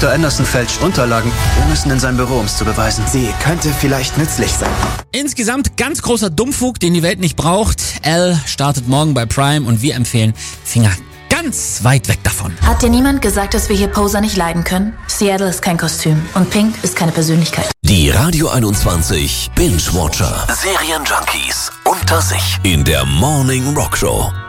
Dr. Anderson fälscht Unterlagen. Wir müssen in sein Büro, um es zu beweisen. Sie könnte vielleicht nützlich sein. Insgesamt ganz großer Dummfug, den die Welt nicht braucht. Elle startet morgen bei Prime und wir empfehlen Finger ganz weit weg davon. Hat dir niemand gesagt, dass wir hier Poser nicht leiden können? Seattle ist kein Kostüm und Pink ist keine Persönlichkeit. Die Radio 21 Binge-Watcher. Serienjunkies unter sich in der Morning Rock Show.